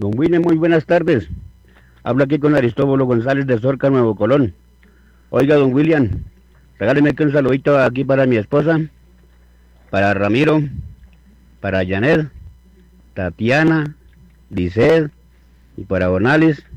Don William, muy buenas tardes. Habla aquí con Aristóbulo González de Zorca, Nuevo Colón. Oiga, don William, regáleme aquí un saludito aquí para mi esposa, para Ramiro, para Janet, Tatiana, Lisset y para Bonalis.